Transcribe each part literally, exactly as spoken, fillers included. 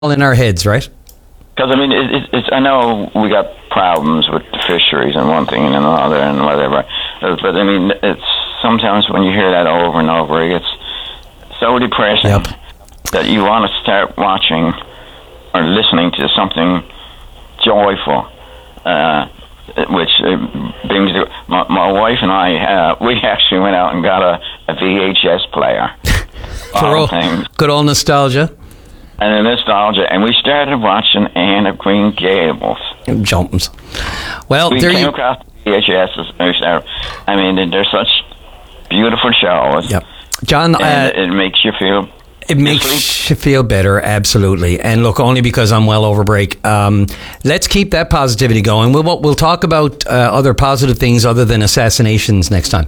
in our heads, right? Because, I mean, it, it, it's, I know we got problems with the fisheries and one thing and another and whatever, but, I mean, it's sometimes when you hear that over and over, it gets so depressing Yep. that you want to start watching or listening to something joyful, uh, which uh, brings the, my, my wife and I, uh, we actually went out and got a, a V H S player. For all, good old nostalgia. And the nostalgia, and we started watching Anne of Green Gables. Jumpins. Well, we there came you... across the V H S. I mean, they're such beautiful shows. Yep. John, and uh, it makes you feel... It makes you feel better, absolutely. And look, only because I'm well over break. Um, let's keep that positivity going. We'll we'll talk about uh, other positive things other than assassinations next time.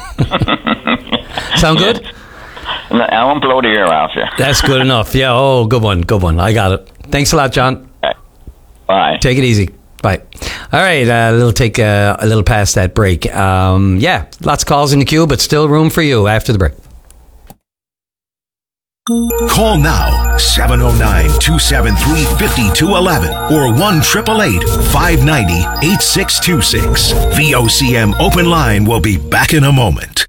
Sound good? I won't blow the ear off you. That's good enough. Yeah. Oh, good one. Good one. I got it. Thanks a lot, John. Okay. Bye. Take it easy. Bye. All right. Uh, we'll take uh, a little past that break. Um, yeah. Lots of calls in the queue, but still room for you after the break. Call now, seven oh nine, two seven three, five two one one or one eight eight eight, five nine zero, eight six two six. V O C M Open Line will be back in a moment.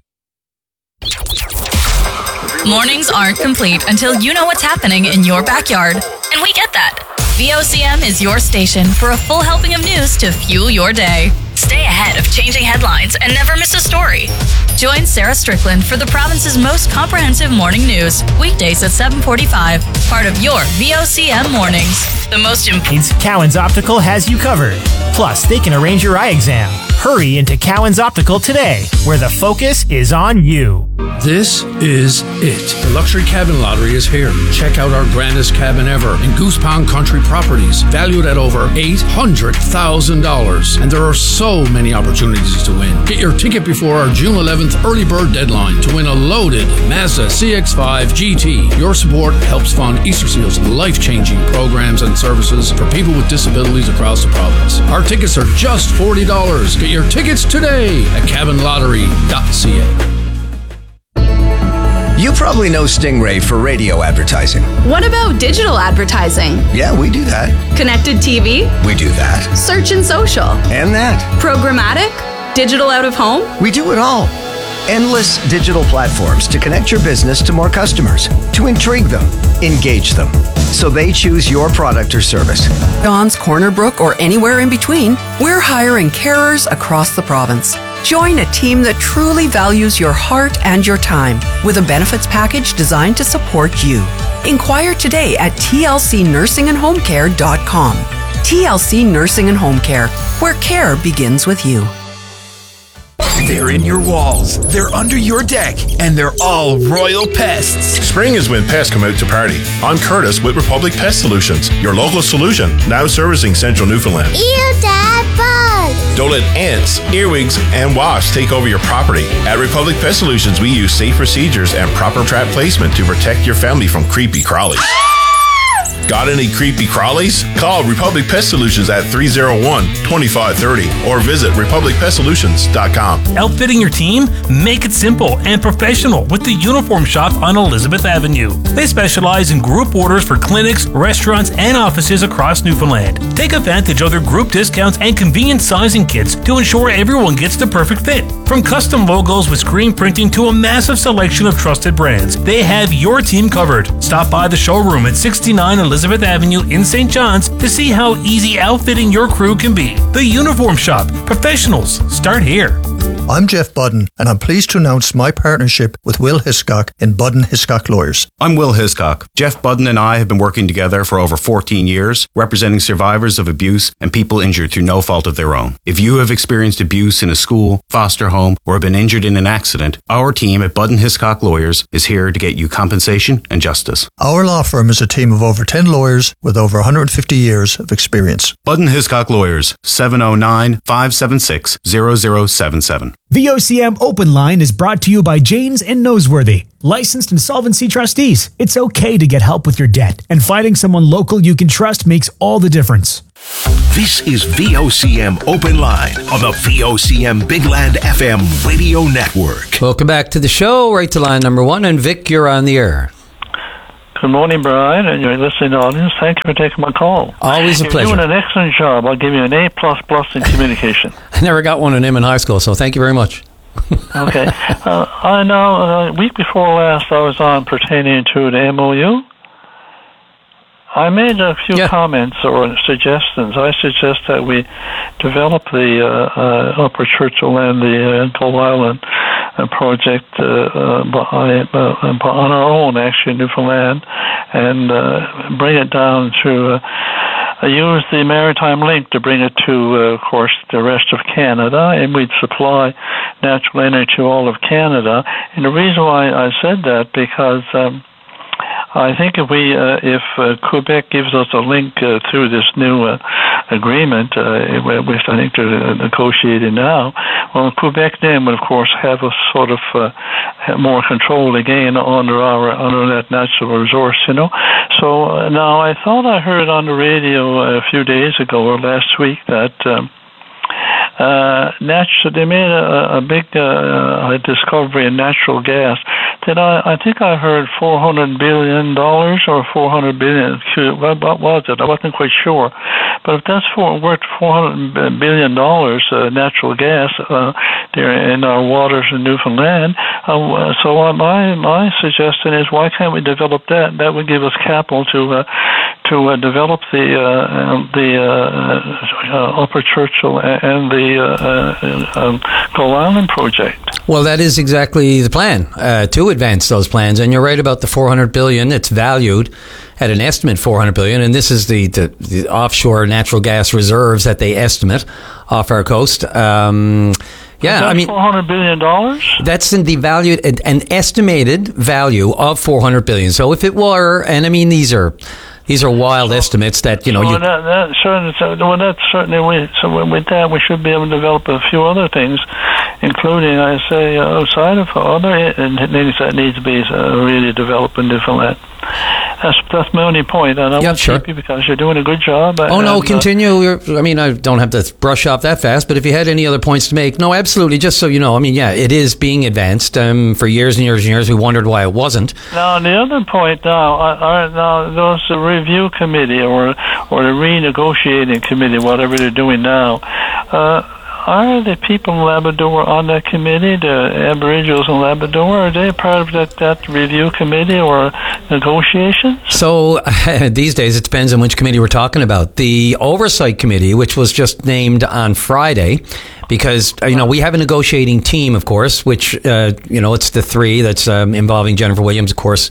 Mornings aren't complete until you know what's happening in your backyard. And we get that. V O C M is your station for a full helping of news to fuel your day. Stay ahead of changing headlines and never miss a story. Join Sarah Strickland for the province's most comprehensive morning news, weekdays at seven forty-five, part of your V O C M mornings. The most important... Cowan's Optical has you covered. Plus, they can arrange your eye exam. Hurry into Cowan's Optical today, where the focus is on you. This is it. The Luxury Cabin Lottery is here. Check out our grandest cabin ever in Goose Pond Country Properties, valued at over eight hundred thousand dollars. And there are so many opportunities to win. Get your ticket before our June eleventh early bird deadline to win a loaded Mazda C X five G T. Your support helps fund Easter Seal's life-changing programs and services for people with disabilities across the province. Our tickets are just forty dollars. Get your tickets today at cabin lottery dot c a. You probably know Stingray for radio advertising. What about digital advertising? Yeah, we do that. Connected T V? We do that. Search and social? And that. Programmatic? Digital out of home? We do it all. Endless digital platforms to connect your business to more customers, to intrigue them, engage them, so they choose your product or service. Don's Corner Brook or anywhere in between, we're hiring carers across the province. Join a team that truly values your heart and your time with a benefits package designed to support you. Inquire today at T L C nursing and home care dot com. T L C Nursing and Home Care, where care begins with you. They're in your walls, they're under your deck, and they're all royal pests. Spring is when pests come out to party. I'm Curtis with Republic Pest Solutions, your local solution, now servicing central Newfoundland. Ew, Dad, bug! Don't let ants, earwigs, and wasps take over your property. At Republic Pest Solutions, we use safe procedures and proper trap placement to protect your family from creepy crawlies. Got any creepy crawlies? Call Republic Pest Solutions at three oh one, two five three oh or visit republic pest solutions dot com. Outfitting your team? Make it simple and professional with the Uniform Shop on Elizabeth Avenue. They specialize in group orders for clinics, restaurants, and offices across Newfoundland. Take advantage of their group discounts and convenient sizing kits to ensure everyone gets the perfect fit. From custom logos with screen printing to a massive selection of trusted brands, they have your team covered. Stop by the showroom at sixty-nine Elizabeth Avenue in Saint John's to see how easy outfitting your crew can be. The Uniform Shop. Professionals start here. I'm Jeff Budden, and I'm pleased to announce my partnership with Will Hiscock in Budden Hiscock Lawyers. I'm Will Hiscock. Jeff Budden and I have been working together for over fourteen years, representing survivors of abuse and people injured through no fault of their own. If you have experienced abuse in a school, foster home, or have been injured in an accident, our team at Budden Hiscock Lawyers is here to get you compensation and justice. Our law firm is a team of over ten lawyers with over one hundred fifty years of experience. Budden Hiscock Lawyers, seven oh nine, five seven six, zero zero seven seven. V O C M Open Line is brought to you by Janes and Noseworthy, licensed insolvency trustees. It's okay to get help with your debt, and finding someone local you can trust makes all the difference. This is V O C M Open Line on the V O C M Big Land F M radio network. Welcome back to the show, right to line number one. And Vic, you're on the air. Good morning, Brian, and your listening audience. Thank you for taking my call. Always a You're pleasure. doing an excellent job. I'll give you an A plus plus in communication. I never got one in him in high school, so thank you very much. Okay. Uh, I know uh, a week before last I was on pertaining to the M O U. I made a few yeah. comments or suggestions. I suggest that we develop the uh, uh, Upper Churchill and the uh, Gull Island uh, project uh, uh, by, uh, on our own, actually, in Newfoundland, and uh, bring it down to uh, use the Maritime Link to bring it to, uh, of course, the rest of Canada, and we'd supply natural energy to all of Canada. And the reason why I said that, because Um, I think if we, uh, if uh, Quebec gives us a link uh, through this new uh, agreement, uh, which I think they're negotiating now, well, Quebec then would, of course, have a sort of uh, have more control again under our under that natural resource, you know. So uh, now I thought I heard on the radio a few days ago or last week that. Um, Uh, natural, they made a, a big uh, discovery in natural gas. Then I, I think I heard four hundred billion dollars or four hundred billion. What, what was it? I wasn't quite sure. But if that's for, worth four hundred billion dollars, uh, natural gas uh, there in our waters in Newfoundland. Uh, so my my suggestion is, why can't we develop that? That would give us capital to uh, to uh, develop the uh, the uh, uh, Upper Churchill and the uh, uh, um, Gull Island project. Well, that is exactly the plan, uh, to advance those plans. And you're right about the four hundred billion dollars. It's valued at an estimate four hundred billion dollars. And this is the, the, the offshore natural gas reserves that they estimate off our coast. Um, yeah, I mean, four hundred billion dollars? That's in the value, an estimated value of four hundred billion dollars. So if it were, and I mean, these are... These are wild estimates that, you know... Well, you, that, that certainly, well, that's certainly... We, so with that, we should be able to develop a few other things, including, I say, outside of other things that need to be uh, really developed in Newfoundland. That's, that's my only point, and I yep, want to sure. keep you because you're doing a good job. Oh, and, no, uh, continue. You're, I mean, I don't have to brush off that fast, but if you had any other points to make, no, absolutely, just so you know, I mean, yeah, it is being advanced. Um, for years and years and years, we wondered why it wasn't. Now, the other point now, are, now those the review committee or or the renegotiating committee, whatever they're doing now, uh, are the people in Labrador on that committee, the Aboriginals in Labrador, are they part of that, that review committee or negotiations? So these days it depends on which committee we're talking about. The Oversight Committee, which was just named on Friday, because, you know, we have a negotiating team, of course, which, uh, you know, it's the three that's um, involving Jennifer Williams, of course,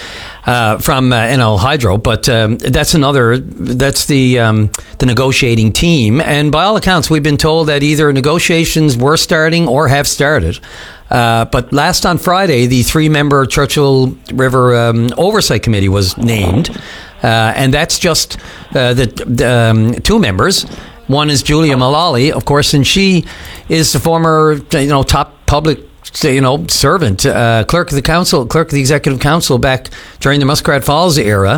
Uh, from uh, N L Hydro, but um, that's another. That's the um, the negotiating team, and by all accounts, we've been told that either negotiations were starting or have started. Uh, but last on Friday, the three-member Churchill River um, Oversight Committee was named, uh, and that's just uh, the, the um, two members. One is Julia Mullally, of course, and she is the former, you know, top public, you know, servant, uh, clerk of the council, clerk of the executive council back during the Muskrat Falls era.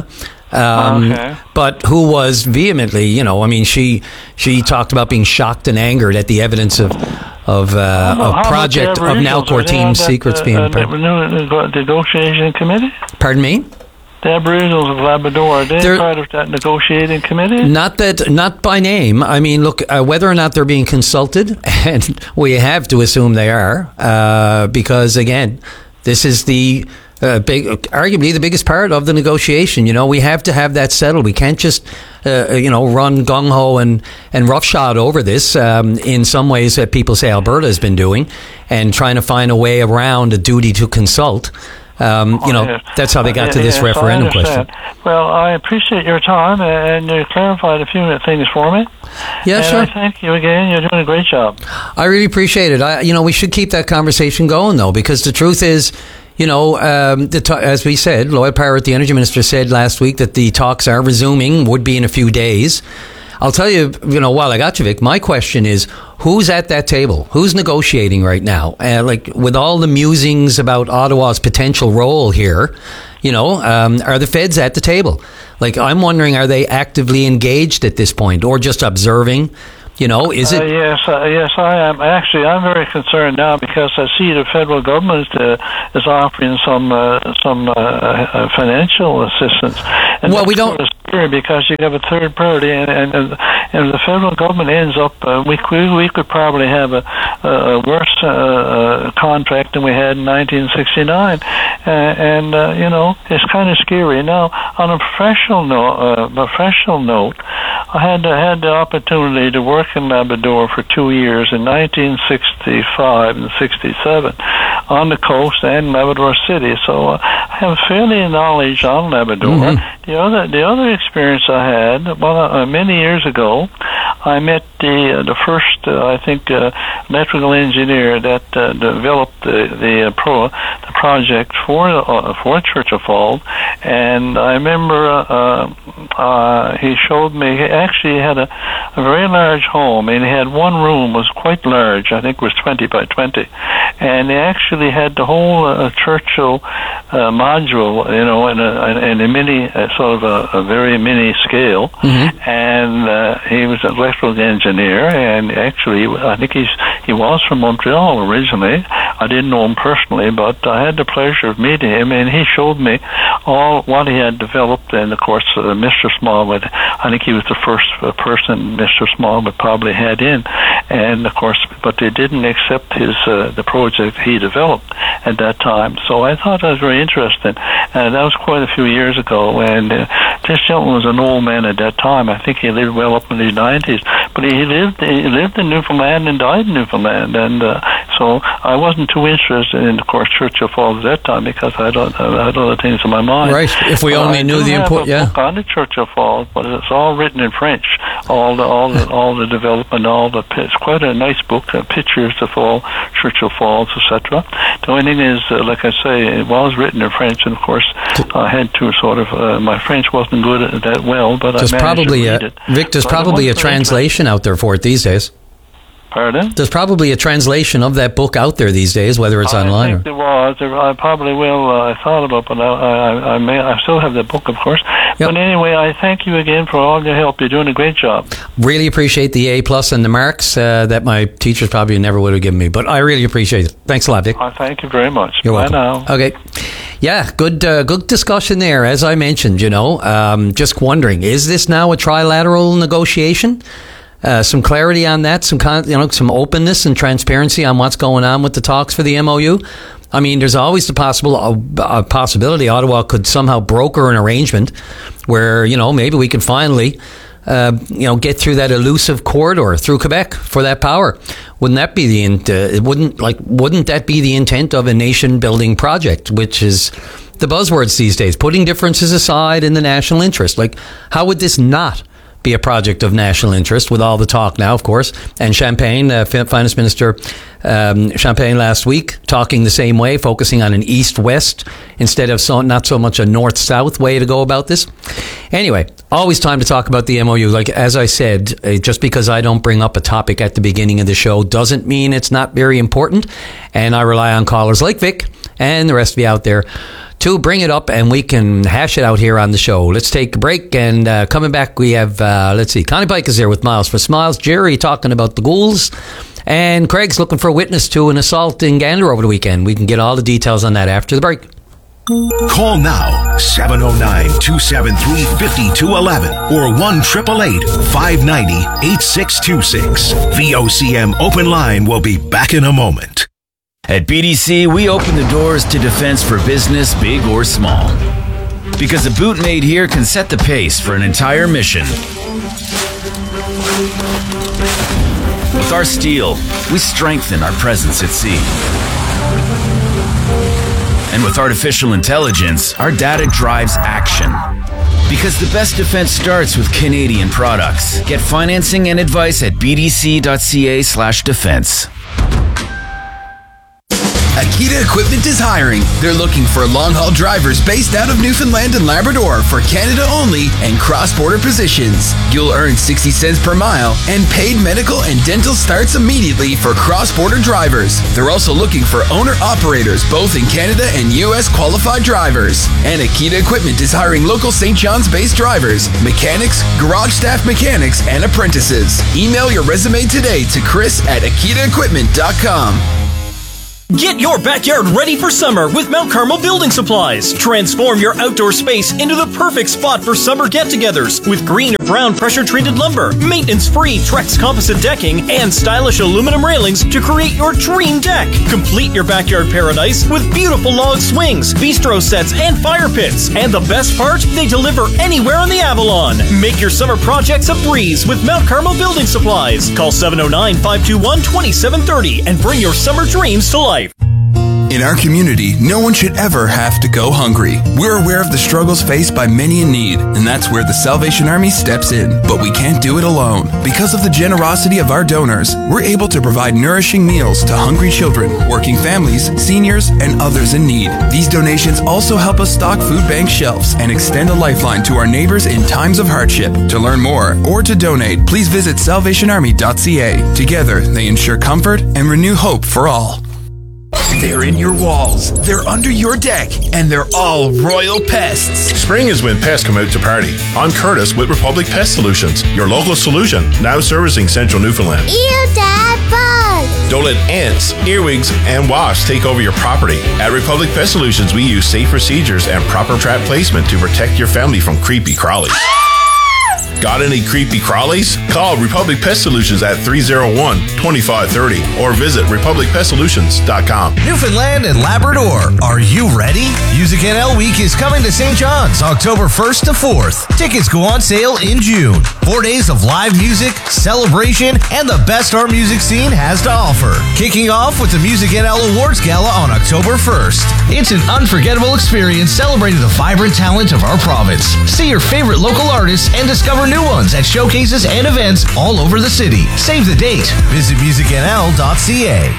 Um, okay. But who was vehemently, you know, I mean, she she talked about being shocked and angered at the evidence of of uh, of project of Nalcor team secrets uh, being. Uh, negotiation committee. Pardon me. The Aboriginals of Labrador, are they they're, part of that negotiating committee? Not that, not by name. I mean, look, uh, whether or not they're being consulted, and we have to assume they are, uh, because again, this is the uh, big, arguably the biggest part of the negotiation. You know, we have to have that settled. We can't just, uh, you know, run gung ho and and roughshod over this. Um, in some ways, that people say Alberta has been doing, and trying to find a way around a duty to consult. Um, you know, yes. that's how they got yes, to this yes, referendum question. Well, I appreciate your time, and you clarified a few things for me. Yeah, and sure. I thank you again. You're doing a great job. I really appreciate it. I, you know, we should keep that conversation going, though, because the truth is, you know, um, the t- as we said, Lloyd Parrott, the energy minister, said last week that the talks are resuming, would be in a few days. I'll tell you, you know, while I got you, Vic, my question is, who's at that table? Who's negotiating right now? Uh, like, with all the musings about Ottawa's potential role here, you know, um, are the feds at the table? Like, I'm wondering, are they actively engaged at this point, or just observing? You know, is it? Uh, yes, uh, yes, I am. Actually, I'm very concerned now because I see the federal government uh, is offering some uh, some uh, uh, financial assistance. And well, we don't. Scary because you have a third party, and and, and, and the federal government ends up. Uh, we we we could probably have a, a worse uh, uh, contract than we had in nineteen sixty-nine, uh, and uh, you know it's kind of scary. Now, on a professional note, uh, professional note, I had I had the opportunity to work in Labrador for two years in nineteen sixty-five and sixty-seven on the coast and Labrador City. So uh, I have fairly knowledge on Labrador. Mm-hmm. The other the other experience I had, well, uh, many years ago, I met the uh, the first uh, I think uh, electrical engineer that uh, developed the the uh, pro the project for uh, for Church of Falls, and I remember uh, uh, he showed me. He actually had a, a very large home, and he had one room was quite large. I think it was twenty by twenty, and he actually had the whole uh, Churchill uh, module, you know, in a in a mini uh, sort of a, a very mini scale, mm-hmm. and uh, he was an electrical engineer, and actually I think he's he was from Montreal originally. I didn't know him personally, but I had the pleasure of meeting him, and he showed me all what he had developed. And of course, uh, Mister Smallwood, I think he was the first uh, person Mister Smallwood probably had in, and of course, but they didn't accept his uh, the project he developed at that time. So I thought that was very interesting, and that was quite a few years ago. And uh, this gentleman was an old man at that time. I think he lived well up in the nineties, but he lived he lived in Newfoundland and died in Newfoundland, and uh, so I wasn't too interested in, of course, Churchill Falls at that time because I don't I had other things in my mind. Right. If we but only I knew the important, yeah. Book on the Churchill Falls, but it's all written in French. All the all the all the development, all the it's quite a nice book. Uh, pictures of all Churchill Falls, et cetera. The only thing is, uh, like I say, it was written in French, and of course, I had to sort of. Uh, my French wasn't good at that well, but there's I managed probably to read a, it. Vic, there's but probably a translation out there for it these days. Pardon? There's probably a translation of that book out there these days, whether it's I online. I or... think there was. I probably will. Uh, I thought about, but I, I, I may. I still have that book, of course. Yep. But anyway, I thank you again for all your help. You're doing a great job. Really appreciate the A plus and the marks uh, that my teachers probably never would have given me, but I really appreciate it. Thanks a lot, Dick. I thank you very much. You're Bye welcome. now. Okay. Yeah, good uh, good discussion there. As I mentioned, you know, um, just wondering, is this now a trilateral negotiation? Uh, some clarity on that, some con- you know, some openness and transparency on what's going on with the talks for the M O U. I mean, there's always the possible uh, uh, possibility Ottawa could somehow broker an arrangement where, you know, maybe we can finally, uh, you know, get through that elusive corridor through Quebec for that power. Wouldn't that be the in- uh, it wouldn't like wouldn't that be the intent of a nation building project, which is the buzzwords these days, putting differences aside in the national interest? Like, how would this not be a project of national interest with all the talk now, of course? And Champagne, uh, Finance Minister um, Champagne last week, talking the same way, focusing on an east-west instead of so, not so much a north-south way to go about this. Anyway, always time to talk about the M O U. Like, as I said, uh, just because I don't bring up a topic at the beginning of the show doesn't mean it's not very important. And I rely on callers like Vic and the rest of you out there to bring it up, and we can hash it out here on the show. Let's take a break, and uh, coming back, we have, uh, let's see, Connie Pike is there with Miles for Smiles, Jerry talking about the ghouls, and Craig's looking for a witness to an assault in Gander over the weekend. We can get all the details on that after the break. Call now, seven oh nine, two seven three, five two one one or one eight eight eight, five nine zero, eight six two six. V O C M Open Line will be back in a moment. At B D C, we open the doors to defense for business, big or small. Because a boot made here can set the pace for an entire mission. With our steel, we strengthen our presence at sea. And with artificial intelligence, our data drives action. Because the best defense starts with Canadian products. Get financing and advice at bdc.ca slash defense. At Akita Equipment is hiring. They're looking for long-haul drivers based out of Newfoundland and Labrador for Canada only and cross-border positions. You'll earn sixty cents per mile and paid medical and dental starts immediately for cross-border drivers. They're also looking for owner-operators both in Canada and U S qualified drivers. And Akita Equipment is hiring local Saint John's-based drivers, mechanics, garage staff mechanics, and apprentices. Email your resume today to Chris at akita equipment dot com. Get your backyard ready for summer with Mount Carmel Building Supplies. Transform your outdoor space into the perfect spot for summer get-togethers with green or brown pressure-treated lumber, maintenance-free Trex composite decking, and stylish aluminum railings to create your dream deck. Complete your backyard paradise with beautiful log swings, bistro sets, and fire pits. And the best part, they deliver anywhere on the Avalon. Make your summer projects a breeze with Mount Carmel Building Supplies. Call seven oh nine, five two one, two seven three oh and bring your summer dreams to life. In our community, no one should ever have to go hungry. We're aware of the struggles faced by many in need, and that's where the Salvation Army steps in. But we can't do it alone. Because of the generosity of our donors, we're able to provide nourishing meals to hungry children, working families, seniors, and others in need. These donations also help us stock food bank shelves and extend a lifeline to our neighbors in times of hardship. To learn more or to donate, please visit salvation army dot c a. Together, they ensure comfort and renew hope for all. They're in your walls, they're under your deck, and they're all royal pests. Spring is when pests come out to party. I'm Curtis with Republic Pest Solutions, your local solution, now servicing central Newfoundland. Ew, Dad, bug! Don't let ants, earwigs, and wasps take over your property. At Republic Pest Solutions, we use safe procedures and proper trap placement to protect your family from creepy crawlies. Got any creepy crawlies? Call Republic Pest Solutions at three oh one, two five three oh or visit republic pest solutions dot com. Newfoundland and Labrador, are you ready? Music N L Week is coming to Saint John's October first to fourth. Tickets go on sale in June. Four days of live music, celebration, and the best our music scene has to offer. Kicking off with the Music N L Awards Gala on October first. It's an unforgettable experience celebrating the vibrant talent of our province. See your favorite local artists and discover new ones at showcases and events all over the city. Save the date. Visit music n l dot c a.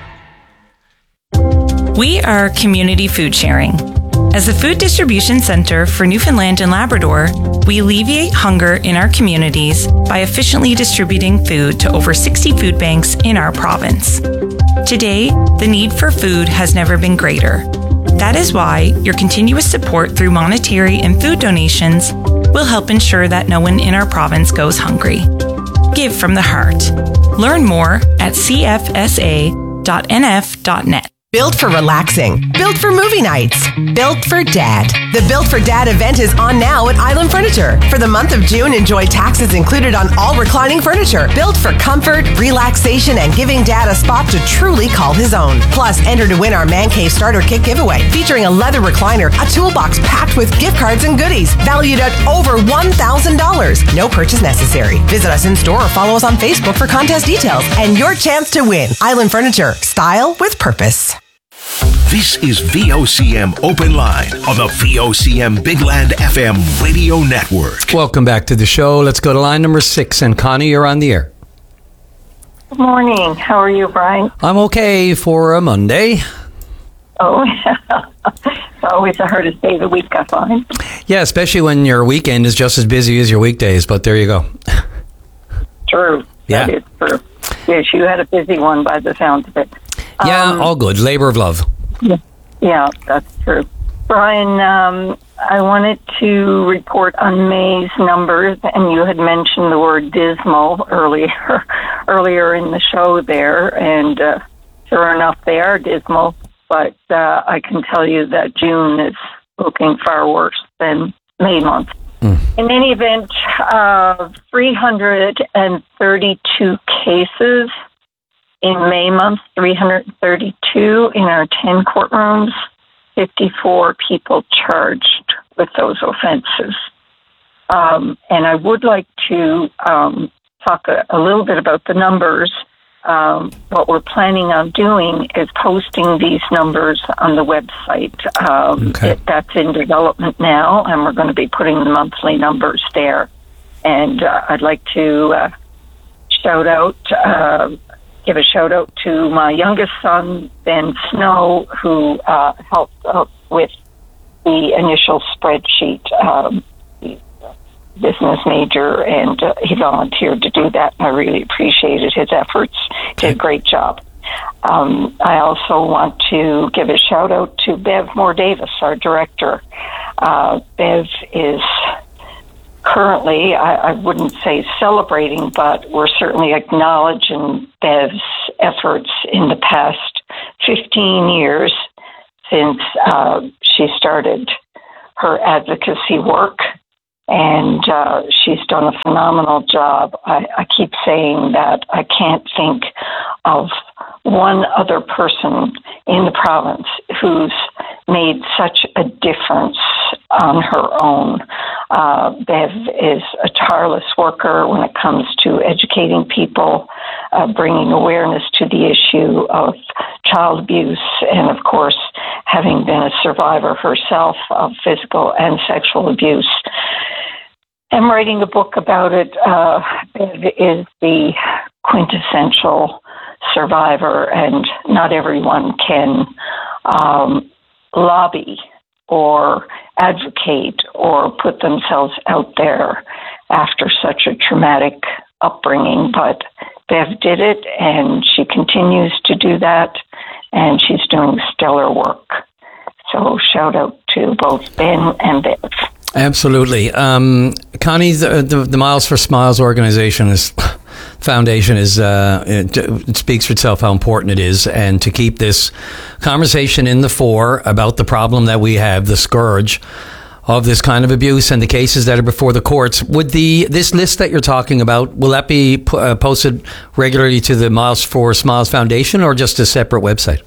We are Community Food Sharing. As the food distribution center for Newfoundland and Labrador, we alleviate hunger in our communities by efficiently distributing food to over sixty food banks in our province. Today, the need for food has never been greater. That is why your continuous support through monetary and food donations will help ensure that no one in our province goes hungry. Give from the heart. Learn more at c f s a dot n f dot net. Built for relaxing. Built for movie nights. Built for Dad. The Built for Dad event is on now at Island Furniture. For the month of June, enjoy taxes included on all reclining furniture. Built for comfort, relaxation, and giving Dad a spot to truly call his own. Plus, enter to win our Man Cave Starter Kit giveaway, featuring a leather recliner, a toolbox packed with gift cards and goodies, valued at over one thousand dollars. No purchase necessary. Visit us in store or follow us on Facebook for contest details and your chance to win. Island Furniture. Style with purpose. This is V O C M Open Line on the V O C M Big Land F M radio network. Welcome back to the show. Let's go to line number six. And Connie, you're on the air. Good morning. How are you, Brian? I'm okay for a Monday. Oh, yeah. It's always the hardest day of the week, I find. Yeah, especially when your weekend is just as busy as your weekdays, but there you go. True. Yeah. That is true. Yes, you had a busy one by the sound of it. Yeah, Um, all good. Labor of love. Yeah, yeah, that's true. Brian, um, I wanted to report on May's numbers, and you had mentioned the word dismal earlier, earlier in the show there, and uh, sure enough, they are dismal, but uh, I can tell you that June is looking far worse than May month. Mm. In any event, uh, three hundred thirty-two cases in May month, three hundred thirty-two in our ten courtrooms, fifty-four people charged with those offenses. Um, and I would like to um, talk a, a little bit about the numbers. Um, what we're planning on doing is posting these numbers on the website. Um, okay. it, that's in development now, and we're going to be putting the monthly numbers there. And uh, I'd like to uh, shout out uh, give a shout out to my youngest son, Ben Snow, who uh, helped out with the initial spreadsheet. Um, he's a business major, and uh, he volunteered to do that, and I really appreciated his efforts. He did a great job. Um, I also want to give a shout out to Bev Moore Davis, our director. Uh, Bev is currently, I, I wouldn't say celebrating, but we're certainly acknowledging Bev's efforts in the past fifteen years since uh, she started her advocacy work. And uh, she's done a phenomenal job. I, I keep saying that I can't think of one other person in the province who's made such a difference on her own. Uh, Bev is a tireless worker when it comes to educating people, uh, bringing awareness to the issue of child abuse, and of course, having been a survivor herself of physical and sexual abuse. I'm writing a book about it. Uh, Bev is the quintessential survivor, and not everyone can um, lobby or advocate or put themselves out there after such a traumatic upbringing. But Bev did it, and she continues to do that, and she's doing stellar work. So shout out to both Ben and Bev. Absolutely. Um, Connie, the, the, the Miles for Smiles organization is foundation is uh, it, it speaks for itself how important it is, and to keep this conversation in the fore about the problem that we have, the scourge of this kind of abuse and the cases that are before the courts. Would the this list that you're talking about, will that be p- uh, posted regularly to the Miles for Smiles Foundation, or just a separate website?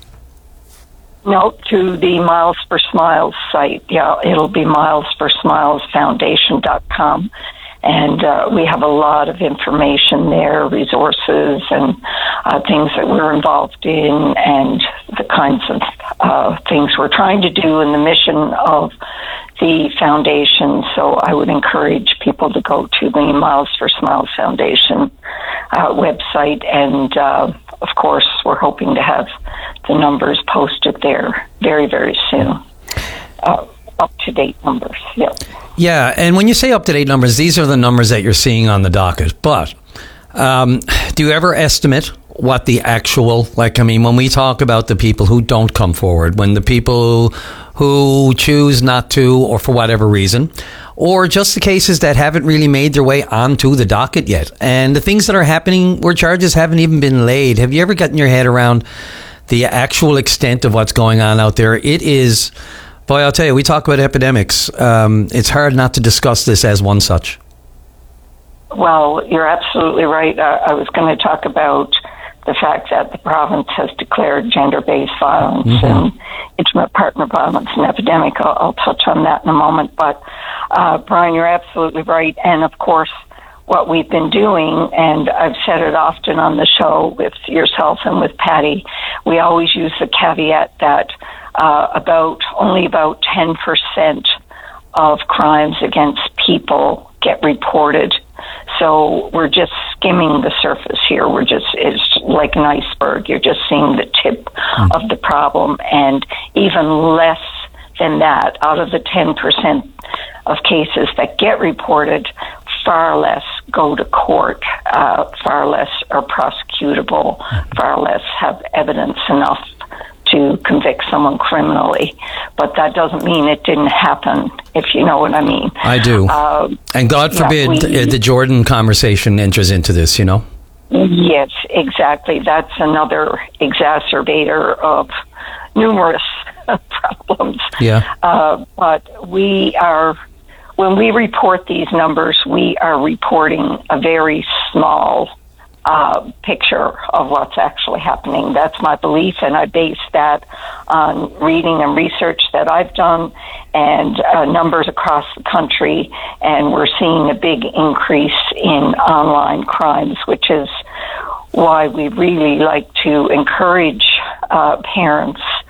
No, to the Miles for Smiles site. Yeah, it'll be miles for smiles foundation dot com. And uh, we have a lot of information there, resources and uh, things that we're involved in, and the kinds of uh, things we're trying to do in the mission of the foundation. So I would encourage people to go to the Miles for Smiles Foundation uh, website. And, uh, of course, we're hoping to have the numbers posted there very, very soon. Uh, up-to-date numbers, yeah. Yeah, and when you say up-to-date numbers, these are the numbers that you're seeing on the docket. But um, do you ever estimate what the actual, like, I mean, when we talk about the people who don't come forward, when the people who choose not to, or for whatever reason, or just the cases that haven't really made their way onto the docket yet, and the things that are happening where charges haven't even been laid, have you ever gotten your head around the actual extent of what's going on out there? It is... Boy, I'll tell you, we talk about epidemics. Um, it's hard not to discuss this as one such. Well, you're absolutely right. Uh, I was going to talk about the fact that the province has declared gender-based violence mm-hmm. and intimate partner violence an epidemic. I'll, I'll touch on that in a moment. But, uh, Brian, you're absolutely right. And, of course, what we've been doing, and I've said it often on the show with yourself and with Patty, we always use the caveat that Uh, about only about ten percent of crimes against people get reported. So we're just skimming the surface here. We're just, it's like an iceberg. You're just seeing the tip mm. of the problem, and even less than that, out of the ten percent of cases that get reported, far less go to court, uh, far less are prosecutable, far less have evidence enough to convict someone criminally. But that doesn't mean it didn't happen, if you know what I mean. I do. Uh, and God forbid yeah, we, the Jordan conversation enters into this, you know? Yes, exactly. That's another exacerbator of numerous problems. Yeah. Uh, but we are, when we report these numbers, we are reporting a very small Uh, picture of what's actually happening. That's my belief, and I base that on reading and research that I've done and uh, numbers across the country, and we're seeing a big increase in online crimes, which is why we really like to encourage uh, parents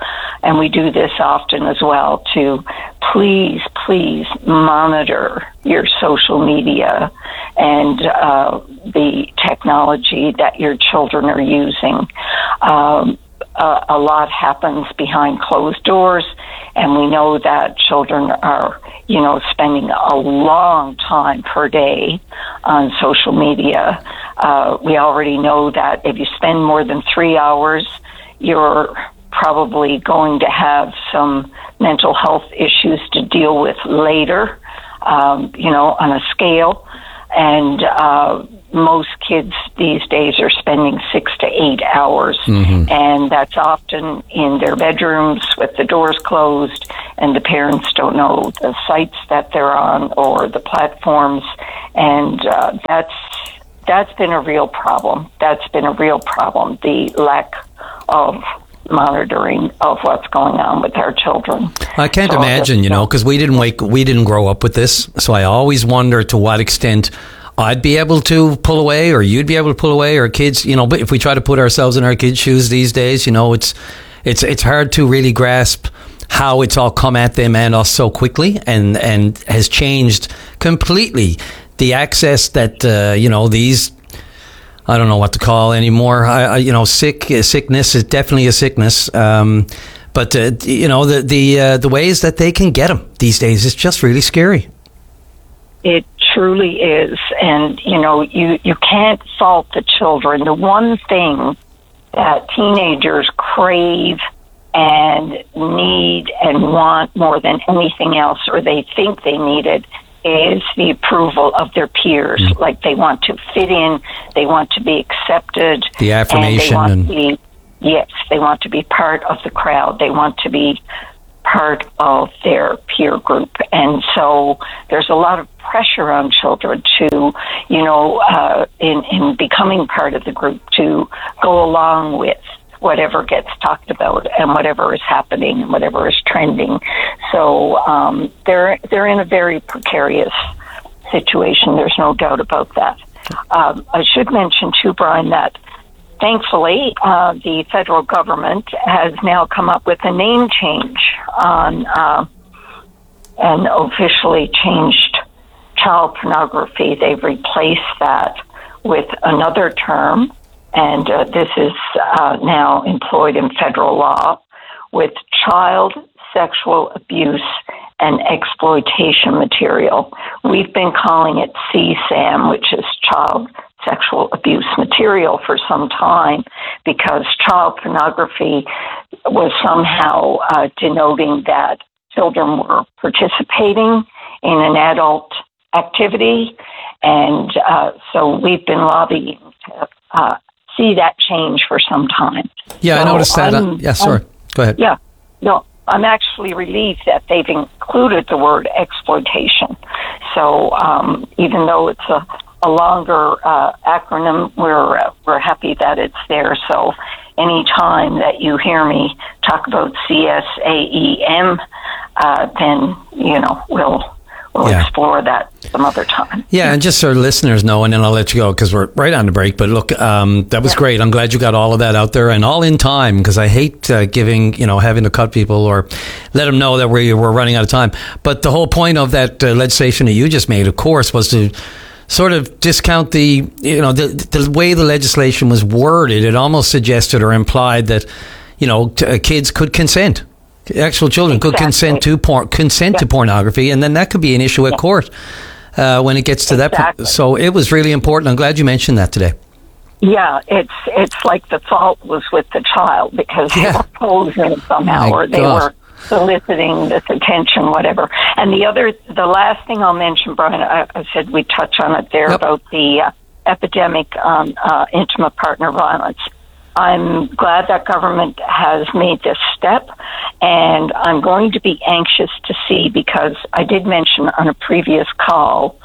and we do this often as well, to please, please monitor your social media and uh, the technology that your children are using. Um, a, a lot happens behind closed doors, and we know that children are, you know, spending a long time per day on social media. Uh, we already know that if you spend more than three hours, you're probably going to have some mental health issues to deal with later, um, you know, on a scale. And uh, most kids these days are spending six to eight hours. Mm-hmm. And that's often in their bedrooms with the doors closed, and the parents don't know the sites that they're on or the platforms. And uh, that's that's been a real problem. That's been a real problem, the lack of monitoring of what's going on with our children. I can't so imagine, you know, because we didn't wake, we didn't grow up with this. So I always wonder to what extent I'd be able to pull away, or you'd be able to pull away, or kids, you know. But if we try to put ourselves in our kids' shoes these days, you know, it's it's it's hard to really grasp how it's all come at them and us so quickly, and and has changed completely the access that uh, you know, these, I don't know what to call anymore. I, I, you know, sick sickness is definitely a sickness. Um, but uh, you know, the the uh, the ways that they can get them these days is just really scary. It truly is, and you know, you you can't fault the children. The one thing that teenagers crave and need and want more than anything else, or they think they need it, is the approval of their peers. Mm. Like, they want to fit in, they want to be accepted. The affirmation. And and they want to be, yes, they want to be part of the crowd. They want to be part of their peer group. And so there's a lot of pressure on children to, you know, uh, in, in becoming part of the group, to go along with whatever gets talked about and whatever is happening and whatever is trending. So um, they're they're in a very precarious situation. There's no doubt about that. Um, I should mention too, Brian, that thankfully uh, the federal government has now come up with a name change on uh, and officially changed child pornography. They've replaced that with another term. And uh, this is uh, now employed in federal law with child sexual abuse and exploitation material. We've been calling it C SAM, which is child sexual abuse material, for some time, because child pornography was somehow uh, denoting that children were participating in an adult activity. And uh, so we've been lobbying to uh, see that change for some time. Yeah, so I noticed that. Uh, yeah, sorry. I'm, Go ahead. Yeah, no, I'm actually relieved that they've included the word exploitation. So um, even though it's a, a longer uh, acronym, we're uh, we're happy that it's there. So any time that you hear me talk about C S A E M, uh, then, you know, we'll we'll yeah. explore that some other time. Yeah, and just so our listeners know, and then I'll let you go because we're right on the break. But look, um, that was yeah. great. I'm glad you got all of that out there and all in time, because I hate uh, giving, you know, having to cut people or let them know that we we're running out of time. But the whole point of that uh, legislation that you just made, of course, was to sort of discount the, you know, the, the way the legislation was worded. It almost suggested or implied that, you know, t- uh, kids could consent. Actual children exactly. could consent to porn, consent yeah. to pornography, and then that could be an issue at yeah. court uh, when it gets to exactly. that point. So it was really important. I'm glad you mentioned that today. Yeah, it's it's like the fault was with the child, because yeah. they were posing somehow, My or they God. were soliciting this attention, whatever. And the other, the last thing I'll mention, Brian, I, I said we touch on it there yep. about the uh, epidemic on uh, intimate partner violence. I'm glad that government has made this step, and I'm going to be anxious to see, because I did mention on a previous call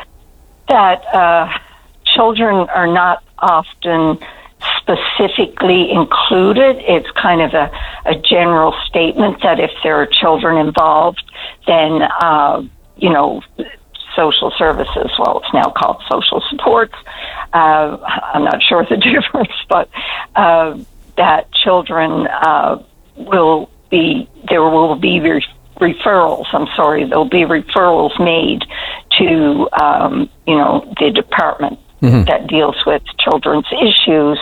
that uh, children are not often specifically included. It's kind of a, a general statement that if there are children involved, then, uh, you know, social services, well, it's now called social supports. Uh, I'm not sure the difference, but uh, that children uh, will be there will be re- referrals. I'm sorry, there'll be referrals made to um, you know the department mm-hmm. that deals with children's issues,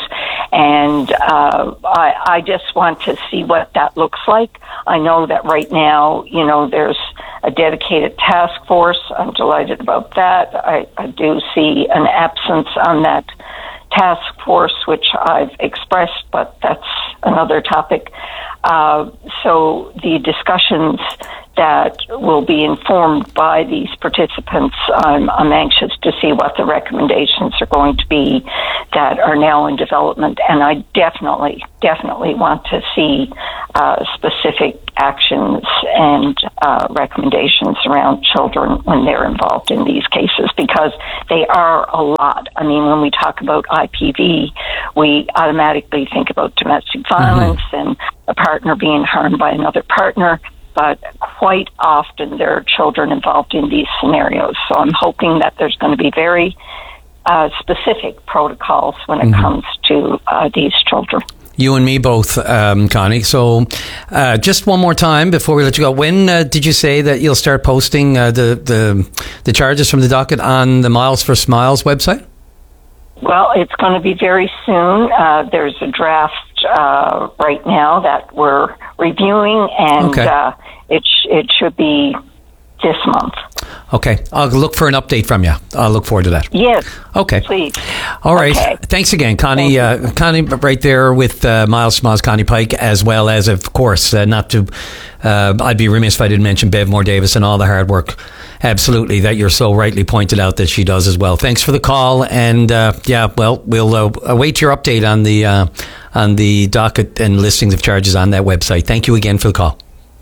and uh, I, I just want to see what that looks like. I know that right now, you know, there's a dedicated task force. I'm delighted about that. I, I do see an absence on that task force, which I've expressed, but that's another topic. Uh, so the discussions that will be informed by these participants, I'm, I'm anxious to see what the recommendations are going to be that are now in development. And I definitely, definitely want to see uh, specific actions and uh, recommendations around children when they're involved in these cases, because they are a lot. I mean, when we talk about I P V, we automatically think about domestic violence mm-hmm. and a partner being harmed by another partner, but quite often there are children involved in these scenarios. So I'm hoping that there's going to be very uh, specific protocols when it mm-hmm. comes to uh, these children. You and me both, um, Connie. So uh, just one more time before we let you go. When uh, did you say that you'll start posting uh, the, the the charges from the docket on the Miles for Smiles website? Well, it's going to be very soon. Uh, there's a draft uh, right now that we're reviewing, and okay. uh, it sh- it should be this month. Okay. I'll look for an update from you. I'll look forward to that. Yes. Okay. Please. All right. Okay. Thanks again, Connie. Uh, Connie, right there with uh, Miles Smiles, Connie Pike, as well as, of course, uh, not to, uh, I'd be remiss if I didn't mention Bev Moore Davis and all the hard work, absolutely, that you're so rightly pointed out that she does as well. Thanks for the call. And, uh, yeah, well, we'll uh, await your update on the, uh, on the docket and listings of charges on that website. Thank you again for the call.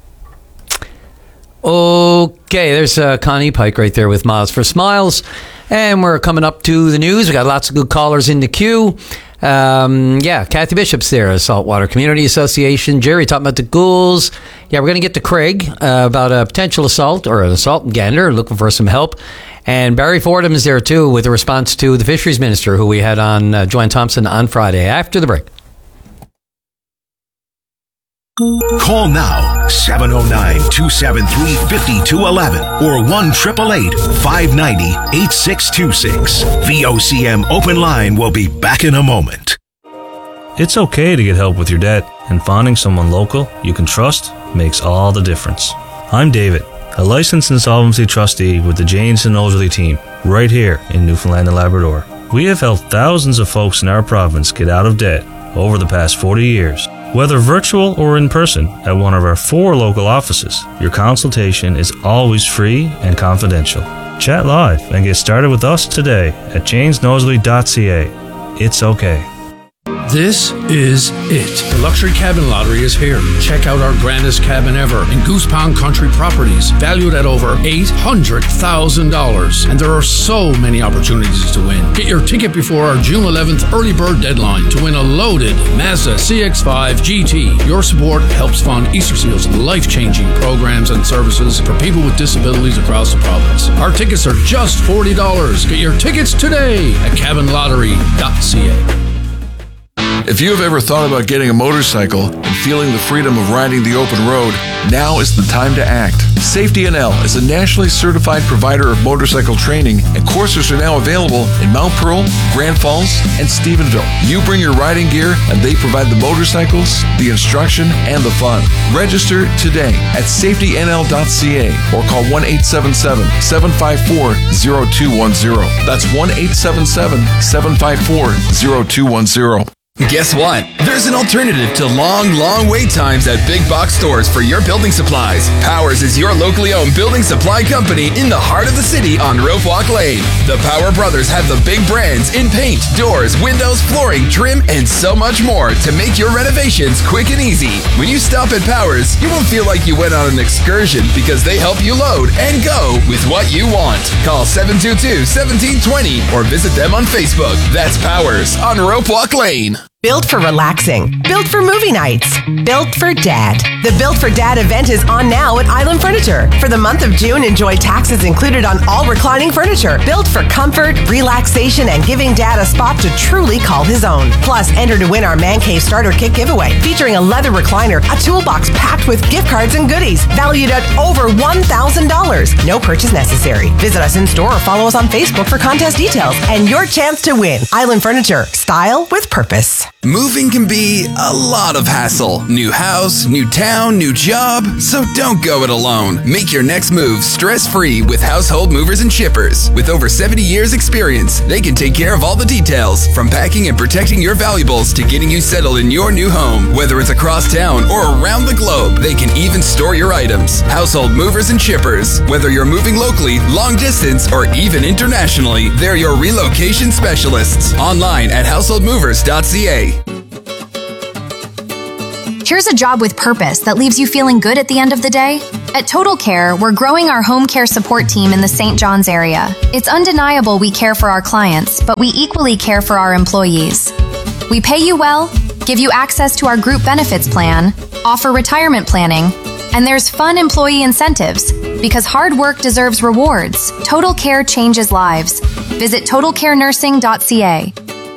Okay, there's uh, Connie Pike right there with Miles for Smiles. And we're coming up to the news. We got lots of good callers in the queue. Um, yeah, Kathy Bishop's there, Saltwater Community Association. Jerry talking about the ghouls. Yeah, we're going to get to Craig uh, about a potential assault or an assault in Gander, looking for some help. And Barry Fordham is there too with a response to the Fisheries Minister who we had on uh, Joanne Thompson on Friday after the break. Call now, seven oh nine, two seven three, five two one one or one eight eight eight, five nine zero, eight six two six. V O C M Open Line will be back in a moment. It's okay to get help with your debt, and finding someone local you can trust makes all the difference. I'm David, a licensed insolvency trustee with the Janes and Nosley team, right here in Newfoundland and Labrador. We have helped thousands of folks in our province get out of debt over the past forty years. Whether virtual or in person at one of our four local offices, your consultation is always free and confidential. Chat live and get started with us today at janes nosley dot c a. It's okay. This is it. The Luxury Cabin Lottery is here. Check out our grandest cabin ever in Goose Pond Country Properties, valued at over eight hundred thousand dollars. And there are so many opportunities to win. Get your ticket before our June eleventh early bird deadline to win a loaded Mazda C X five G T. Your support helps fund Easter Seal's life-changing programs and services for people with disabilities across the province. Our tickets are just forty dollars. Get your tickets today at cabin lottery dot c a. If you have ever thought about getting a motorcycle and feeling the freedom of riding the open road, now is the time to act. Safety N L is a nationally certified provider of motorcycle training, and courses are now available in Mount Pearl, Grand Falls, and Stephenville. You bring your riding gear, and they provide the motorcycles, the instruction, and the fun. Register today at safety n l dot c a or call one eight seven seven, seven five four, zero two one zero. That's one eight seven seven, seven five four, zero two one zero. Guess what? There's an alternative to long, long wait times at big box stores for your building supplies. Powers is your locally owned building supply company in the heart of the city on Rope Walk Lane. The Power Brothers have the big brands in paint, doors, windows, flooring, trim, and so much more to make your renovations quick and easy. When you stop at Powers, you won't feel like you went on an excursion because they help you load and go with what you want. Call seven two two, one seven two zero or visit them on Facebook. That's Powers on Rope Walk Lane. Built for relaxing. Built for movie nights. Built for Dad. The Built for Dad event is on now at Island Furniture. For the month of June, enjoy taxes included on all reclining furniture. Built for comfort, relaxation, and giving Dad a spot to truly call his own. Plus, enter to win our Man Cave Starter Kit giveaway, featuring a leather recliner, a toolbox packed with gift cards and goodies, valued at over one thousand dollars. No purchase necessary. Visit us in store or follow us on Facebook for contest details and your chance to win. Island Furniture. Style with purpose. Moving can be a lot of hassle. New house, new town, new job. So don't go it alone. Make your next move stress-free with Household Movers and Shippers. With over seventy years experience, they can take care of all the details, from packing and protecting your valuables to getting you settled in your new home. Whether it's across town or around the globe, they can even store your items. Household Movers and Shippers. Whether you're moving locally, long distance, or even internationally, they're your relocation specialists. Online at household movers dot c a. Here's a job with purpose that leaves you feeling good at the end of the day. At Total Care, we're growing our home care support team in the Saint John's area. It's undeniable we care for our clients, but we equally care for our employees. We pay you well, give you access to our group benefits plan, offer retirement planning, and there's fun employee incentives. Because hard work deserves rewards, Total Care changes lives. Visit total care nursing dot c a.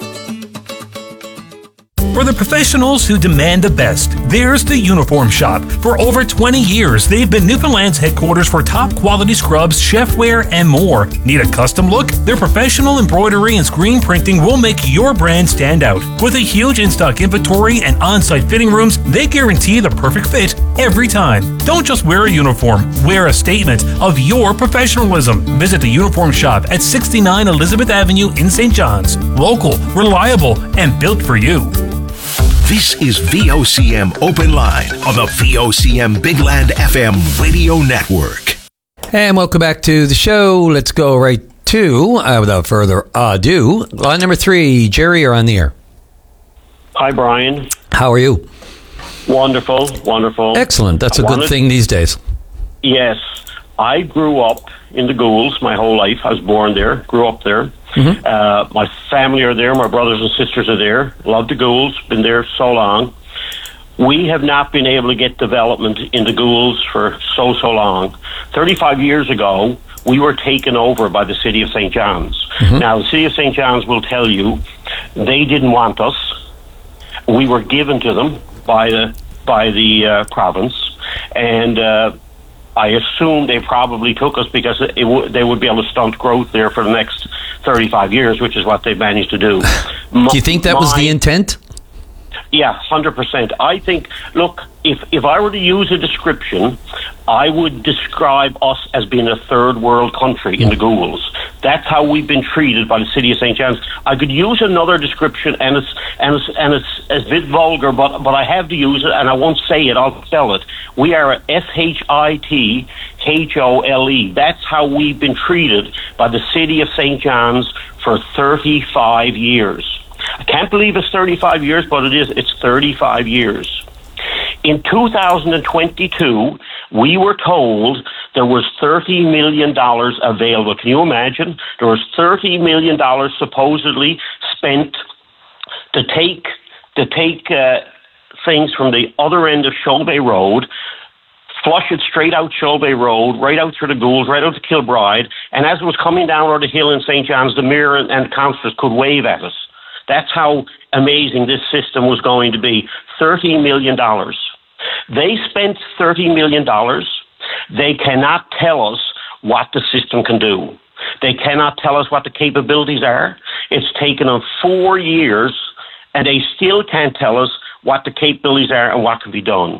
For the professionals who demand the best, there's the Uniform Shop. For over twenty years, they've been Newfoundland's headquarters for top quality scrubs, chefware, and more. Need a custom look? Their professional embroidery and screen printing will make your brand stand out. With a huge in-stock inventory and on-site fitting rooms, they guarantee the perfect fit every time. Don't just wear a uniform, wear a statement of your professionalism. Visit the Uniform Shop at sixty-nine Elizabeth Avenue in Saint John's. Local, reliable, and built for you. This is V O C M Open Line on the V O C M Big Land F M radio network. And welcome back to the show. Let's go right to, uh, without further ado, line number three. Jerry, you're on the air. Hi, Brian. How are you? Wonderful, wonderful. Excellent. That's a I good wanted, thing these days. Yes. I grew up in the Goulds my whole life. I was born there, grew up there. Mm-hmm. Uh, my family are there. My brothers and sisters are there. Love the Goulds. Been there so long. We have not been able to get development in the Goulds for so, so long. thirty-five years ago, we were taken over by the City of Saint John's. Mm-hmm. Now, the City of Saint John's will tell you they didn't want us. We were given to them by the, by the uh, province. And uh, I assume they probably took us because it w- they would be able to stunt growth there for the next thirty-five years, which is what they managed to do. Do you think that My, was the intent? Yeah, one hundred percent. I think, look, if, if I were to use a description, I would describe us as being a third world country in the Goulds. That's how we've been treated by the City of Saint John's. I could use another description, and it's and it's and it's, it's a bit vulgar, but but I have to use it, and I won't say it. I'll spell it. We are a S H I T H O L E. That's how we've been treated by the City of Saint John's for thirty-five years. I can't believe it's thirty-five years, but it is. It's thirty-five years. In two thousand twenty-two, we were told there was thirty million dollars available. Can you imagine? There was thirty million dollars supposedly spent to take to take uh, things from the other end of Shoal Bay Road, flush it straight out Shoal Bay Road, right out through the Goulds, right out to Kilbride, and as it was coming down over the hill in Saint John's, the mayor and, and councillors could wave at us. That's how amazing this system was going to be. thirty million dollars. They spent thirty million dollars. They cannot tell us what the system can do. They cannot tell us what the capabilities are. It's taken them four years, and they still can't tell us what the capabilities are and what can be done.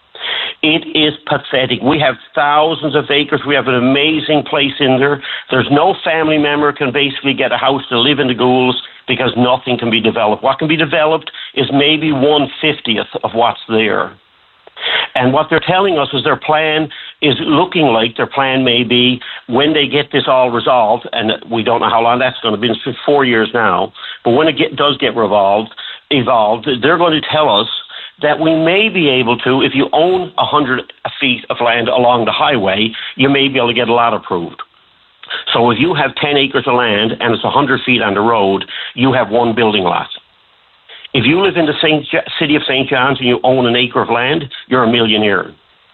It is pathetic. We have thousands of acres. We have an amazing place in there. There's no family member can basically get a house to live in the Goulds because nothing can be developed. What can be developed is maybe one fiftieth of what's there. And what they're telling us is their plan is looking like their plan may be when they get this all resolved, and we don't know how long that's going to be. It's four years now. But when it get, does get revolved, evolved, they're going to tell us that we may be able to, if you own one hundred feet of land along the highway, you may be able to get a lot approved. So if you have ten acres of land and it's one hundred feet on the road, you have one building lot. If you live in the Saint Jo- city of Saint John's and you own an acre of land, you're a millionaire.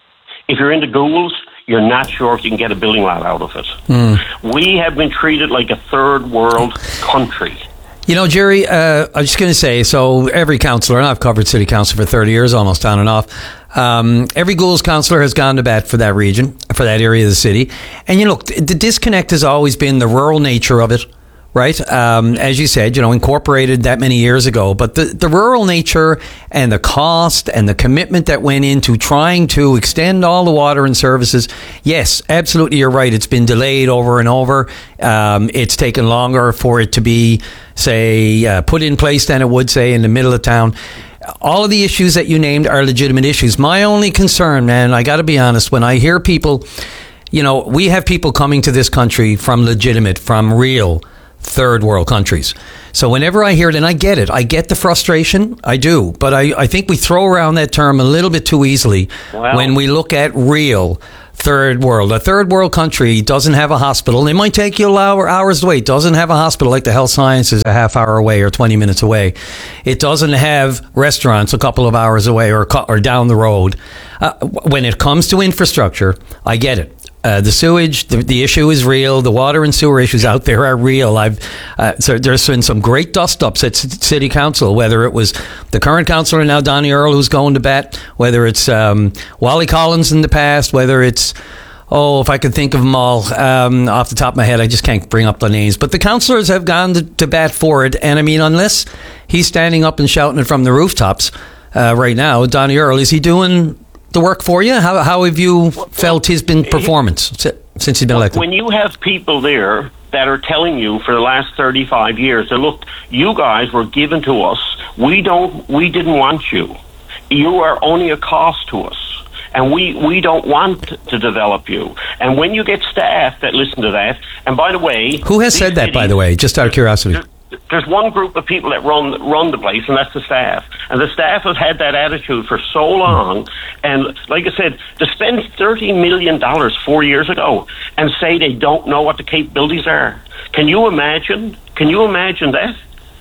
If you're in the Goulds, you're not sure if you can get a building lot out of it. Mm. We have been treated like a third world country. You know, Jerry, uh, I was just going to say, so every councillor, and I've covered city council for thirty years, almost on and off, um, every Goulds councillor has gone to bat for that region, for that area of the city. And, you know, the disconnect has always been the rural nature of it. Right, um, as you said, you know, incorporated that many years ago. But the, the rural nature and the cost and the commitment that went into trying to extend all the water and services, yes, absolutely, you're right. It's been delayed over and over. Um, it's taken longer for it to be, say, uh, put in place than it would, say, in the middle of town. All of the issues that you named are legitimate issues. My only concern, man, I got to be honest, when I hear people, you know, we have people coming to this country from legitimate, from real third world countries. So whenever I hear it, and I get it, I get the frustration, I do, but I, I think we throw around that term a little bit too easily wow. when we look at real third world. A third world country doesn't have a hospital. It might take you hour, hours to wait. It doesn't have a hospital like the Health Sciences a half hour away or twenty minutes away. It doesn't have restaurants a couple of hours away or, or down the road. Uh, when it comes to infrastructure, I get it. Uh, the sewage, the, the issue is real. The water and sewer issues out there are real. I've uh, so there's been some great dust-ups at c- City Council, whether it was the current councillor now, Donnie Earl, who's going to bat, whether it's um, Wally Collins in the past, whether it's, oh, if I could think of them all um, off the top of my head, I just can't bring up the names. But the councillors have gone to, to bat for it. And, I mean, unless he's standing up and shouting it from the rooftops uh, right now, Donnie Earl, is he doing the work for you? How how have you felt his been performance since he's been elected? When you have people there that are telling you for the last thirty-five years that, look, you guys were given to us, we don't, we didn't want you. You are only a cost to us, and we, we don't want to develop you. And when you get staff that listen to that, and by the way, who has said that? Cities, by the way, just out of curiosity. There's one group of people that run run the place, and that's the staff. And the staff has had that attitude for so long. And like I said, to spend thirty million dollars four years ago and say they don't know what the capabilities are. Can you imagine? Can you imagine that?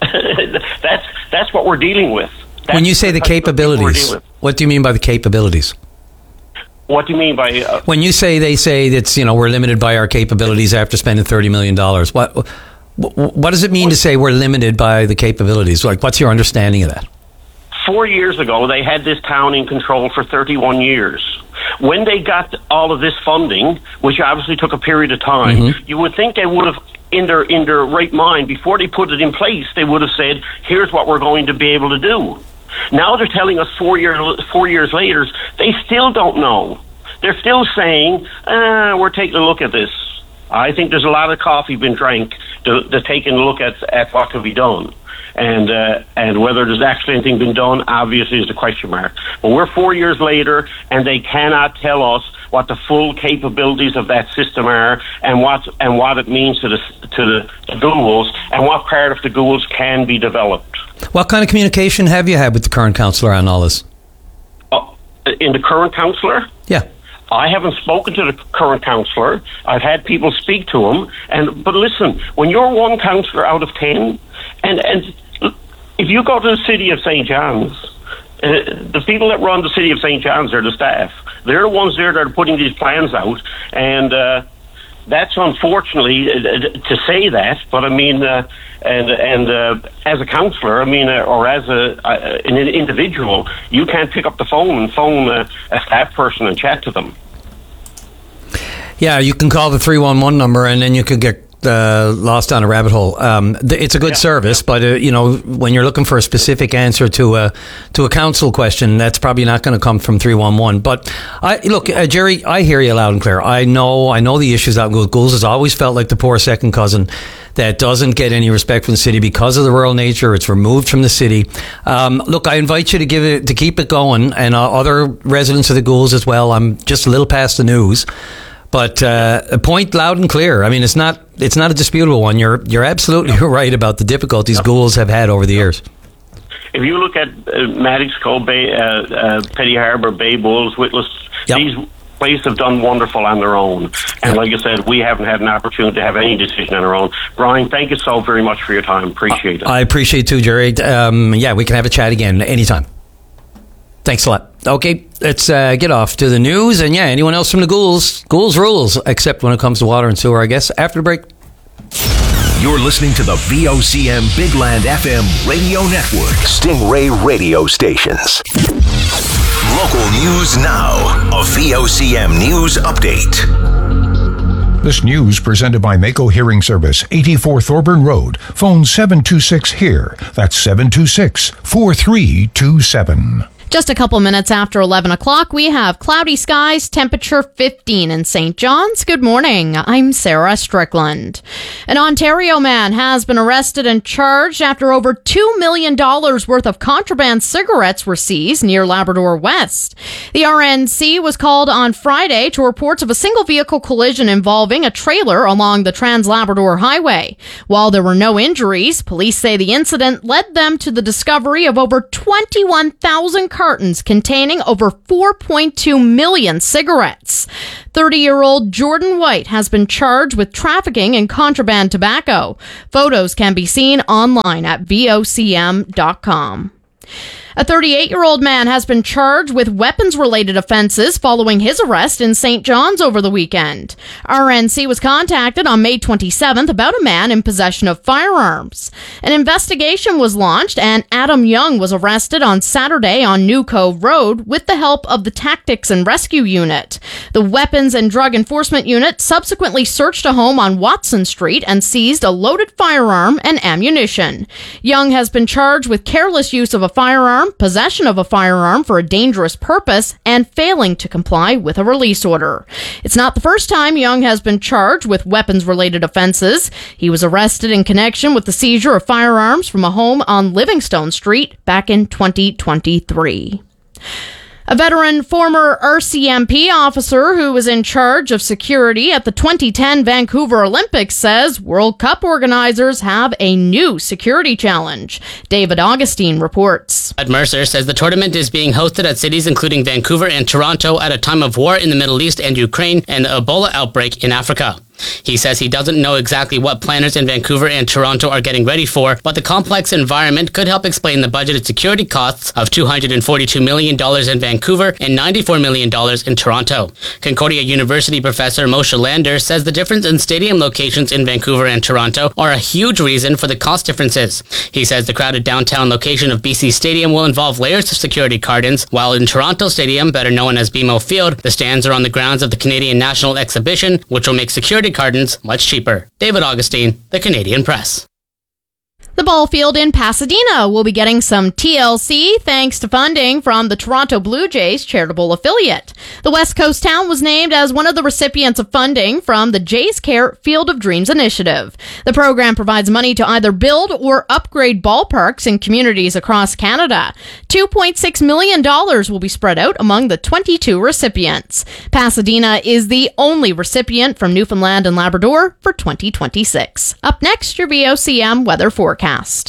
that's that's what we're dealing with. That's when you say the, the capabilities, what do you mean by the capabilities? What do you mean by... Uh, when you say they say that's, you know, we're limited by our capabilities after spending thirty million dollars, what... What does it mean to say we're limited by the capabilities? Like, what's your understanding of that? Four years ago, they had this town in control for thirty-one years. When they got all of this funding, which obviously took a period of time, mm-hmm. you would think they would have, in their in their right mind, before they put it in place, they would have said, here's what we're going to be able to do. Now they're telling us four, year, four years later, they still don't know. They're still saying, ah, we're taking a look at this. I think there's a lot of coffee been drank to, to taking a look at, at what could be done. And uh, and whether there's actually anything been done, obviously, is a question mark. But we're four years later, and they cannot tell us what the full capabilities of that system are, and what and what it means to the to the, the Goulds, and what part of the Goulds can be developed. What kind of communication have you had with the current councillor on all this? Uh, in the current councillor? Yeah. I haven't spoken to the current councillor. I've had people speak to him, and but listen, when you're one councillor out of ten, and and if you go to the city of Saint John's, uh, the people that run the city of Saint John's are the staff. They're the ones there that are putting these plans out, and uh, that's unfortunately uh, to say that. But I mean, uh, and and uh, as a councillor, I mean, uh, or as a uh, an individual, you can't pick up the phone and phone uh, a staff person and chat to them. Yeah, you can call the three one one number, and then you could get uh, lost down a rabbit hole. Um, th- it's a good yeah. service, but uh, you know, when you're looking for a specific answer to a to a council question, that's probably not going to come from three one one. But I look, uh, Jerry, I hear you loud and clear. I know, I know the issues out with Goulds has always felt like the poor second cousin that doesn't get any respect from the city because of the rural nature. It's removed from the city. Um, look, I invite you to give it to keep it going, and uh, other residents of the Goulds as well. I'm just a little past the news. But uh, a point loud and clear. I mean, it's not it's not a disputable one. You're you're absolutely no. right about the difficulties no. Goulds have had over the years. If you look at uh, Maddox, Cole Bay, uh, uh, Petty Harbour, Bay Bulls, Witless, yep. these Place have done wonderful on their own. And like I said, we haven't had an opportunity to have any decision on our own. Brian, thank you so very much for your time. Appreciate it. I appreciate it too, Jerry. Um, yeah, we can have a chat again anytime. Thanks a lot. Okay, let's uh, get off to the news. And yeah, anyone else from the ghouls? Ghouls rules, except when it comes to water and sewer, I guess. After the break. You're listening to the V O C M Big Land F M radio network. Stingray radio stations. Local news now. A V O C M news update. This news presented by Mako Hearing Service, eighty-four Thorburn Road. Phone seven two six HEAR. That's seven two six, four three two seven. Just a couple minutes after eleven o'clock, we have cloudy skies, temperature fifteen in Saint John's. Good morning. I'm Sarah Strickland. An Ontario man has been arrested and charged after over two million dollars worth of contraband cigarettes were seized near Labrador West. The R N C was called on Friday to reports of a single vehicle collision involving a trailer along the Trans-Labrador Highway. While there were no injuries, police say the incident led them to the discovery of over twenty-one thousand cartons containing over four point two million cigarettes. thirty-year-old Jordan White has been charged with trafficking in contraband tobacco. Photos can be seen online at V O C M dot com. A thirty-eight-year-old man has been charged with weapons-related offenses following his arrest in Saint John's over the weekend. R N C was contacted on May twenty-seventh about a man in possession of firearms. An investigation was launched, and Adam Young was arrested on Saturday on New Cove Road with the help of the Tactics and Rescue Unit. The Weapons and Drug Enforcement Unit subsequently searched a home on Watson Street and seized a loaded firearm and ammunition. Young has been charged with careless use of a firearm, possession of a firearm for a dangerous purpose, and failing to comply with a release order. It's not the first time Young has been charged with weapons-related offenses. He was arrested in connection with the seizure of firearms from a home on Livingstone Street back in twenty twenty-three. A veteran former R C M P officer who was in charge of security at the twenty ten Vancouver Olympics says World Cup organizers have a new security challenge. David Augustine reports. Ed Mercer says the tournament is being hosted at cities including Vancouver and Toronto at a time of war in the Middle East and Ukraine and the Ebola outbreak in Africa. He says he doesn't know exactly what planners in Vancouver and Toronto are getting ready for, but the complex environment could help explain the budgeted security costs of two hundred forty-two million dollars in Vancouver and ninety-four million dollars in Toronto. Concordia University professor Moshe Lander says the difference in stadium locations in Vancouver and Toronto are a huge reason for the cost differences. He says the crowded downtown location of B C Stadium will involve layers of security cordons, while in Toronto Stadium, better known as B M O Field, the stands are on the grounds of the Canadian National Exhibition, which will make security cordons much cheaper. David Augustine, The Canadian Press. The ball field in Pasadena will be getting some T L C thanks to funding from the Toronto Blue Jays charitable affiliate. The West Coast town was named as one of the recipients of funding from the Jays Care Field of Dreams initiative. The program provides money to either build or upgrade ballparks in communities across Canada. two point six million dollars will be spread out among the twenty-two recipients. Pasadena is the only recipient from Newfoundland and Labrador for twenty twenty-six. Up next, your V O C M weather forecast.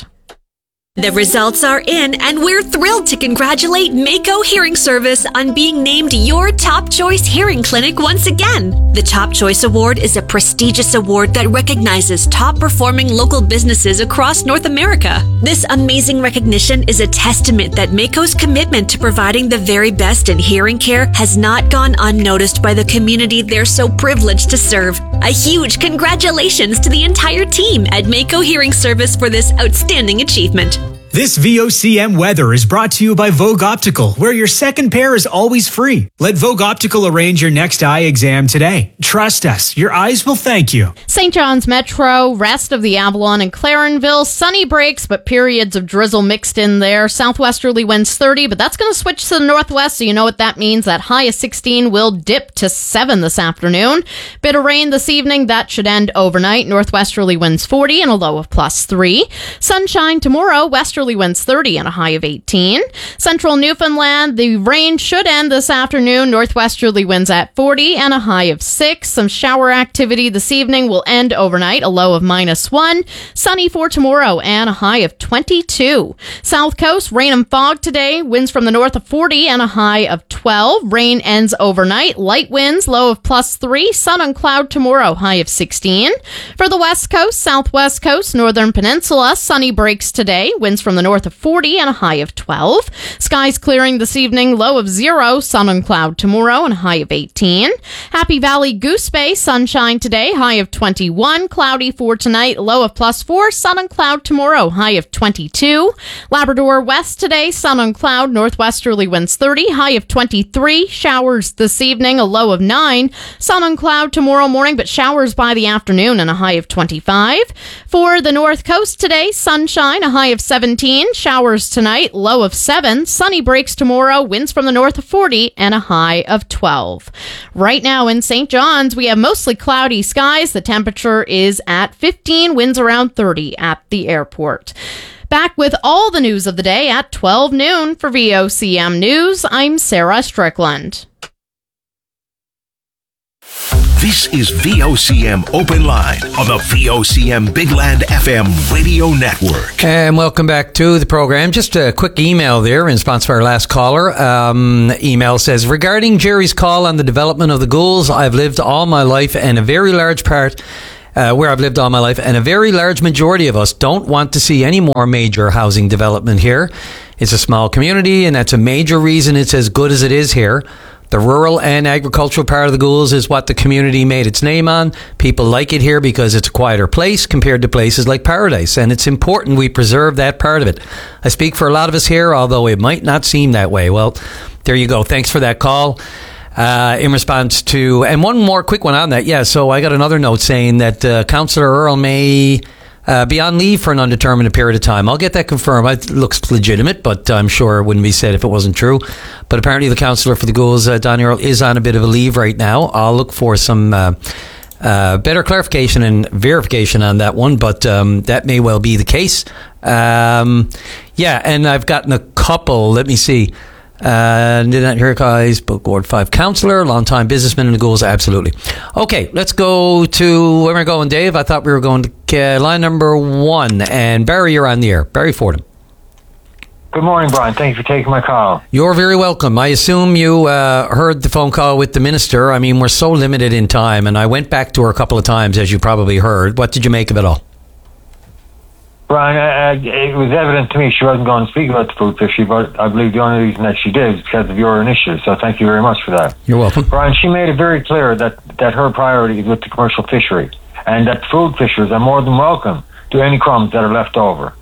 The results are in, and we're thrilled to congratulate Mako Hearing Service on being named your Top Choice Hearing Clinic once again. The Top Choice Award is a prestigious award that recognizes top-performing local businesses across North America. This amazing recognition is a testament that Mako's commitment to providing the very best in hearing care has not gone unnoticed by the community they're so privileged to serve. A huge congratulations to the entire team at Mako Hearing Service for this outstanding achievement. This V O C M weather is brought to you by Vogue Optical, where your second pair is always free. Let Vogue Optical arrange your next eye exam today. Trust us, your eyes will thank you. Saint John's Metro, rest of the Avalon and Clarenville, sunny breaks, but periods of drizzle mixed in there. Southwesterly winds thirty, but that's going to switch to the northwest, so you know what that means. That high of sixteen will dip to seven this afternoon. Bit of rain this evening, that should end overnight. Northwesterly winds forty and a low of plus three. Sunshine tomorrow, westerly northwesterly winds thirty and a high of eighteen. Central Newfoundland, the rain should end this afternoon. Northwesterly winds at forty and a high of six. Some shower activity this evening will end overnight, a low of minus one. Sunny for tomorrow and a high of twenty-two. South Coast, rain and fog today. Winds from the north of forty and a high of twelve. Rain ends overnight. Light winds, low of plus three. Sun and cloud tomorrow, high of sixteen. For the west coast, southwest coast, northern peninsula, sunny breaks today. Winds from the north of forty and a high of twelve. Skies clearing this evening, low of zero. Sun and cloud tomorrow and a high of eighteen. Happy Valley, Goose Bay, sunshine today, high of twenty-one. Cloudy for tonight, low of plus four. Sun and cloud tomorrow, high of twenty-two. Labrador West today, sun and cloud, northwesterly winds thirty, high of twenty-three. Showers this evening, a low of nine. Sun and cloud tomorrow morning, but showers by the afternoon and a high of twenty-five. For the north coast today, sunshine, a high of seventeen. Showers tonight, low of seven. Sunny breaks tomorrow, winds from the north of forty and a high of twelve. Right now in Saint John's, we have mostly cloudy skies. The temperature is at fifteen, winds around thirty at the airport. Back with all the news of the day at twelve noon for V O C M News. I'm Sarah Strickland. This is V O C M Open Line on the V O C M Big Land F M radio network. And welcome back to the program. Just a quick email there in response to our last caller. Um, email says, regarding Jerry's call on the development of the ghouls, I've lived all my life and a very large part Uh, where I've lived all my life, and a very large majority of us don't want to see any more major housing development here. It's a small community, and that's a major reason it's as good as it is here. The rural and agricultural part of the Ghouls is what the community made its name on. People like it here because it's a quieter place compared to places like Paradise, and it's important we preserve that part of it. I speak for a lot of us here, although it might not seem that way. Well, there you go. Thanks for that call. Uh, in response to, and one more quick one on that. Yeah, so I got another note saying that uh, Councillor Earl may uh, be on leave for an undetermined period of time. I'll get that confirmed. It looks legitimate, but I'm sure it wouldn't be said if it wasn't true. But apparently the councillor for the Ghouls, uh, Donny Earl, is on a bit of a leave right now. I'll look for some uh, uh, better clarification and verification on that one, but um, that may well be the case. Um, yeah, and I've gotten a couple. Let me see. Uh, did not hear guys, but Ward five councillor, long-time businessman in the Ghouls, absolutely. Okay, let's go to, where am I going, Dave? I thought we were going to uh, line number one, and Barry, you're on the air. Barry Fordham. Good morning, Brian. Thank you for taking my call. You're very welcome. I assume you uh, heard the phone call with the minister. I mean, we're so limited in time, and I went back to her a couple of times, as you probably heard. What did you make of it all? Brian, uh, it was evident to me she wasn't going to speak about the food fishery, but I believe the only reason that she did is because of your initiative, so thank you very much for that. You're welcome. Brian, she made it very clear that, that her priority is with the commercial fishery, and that food fishers are more than welcome to any crumbs that are left over.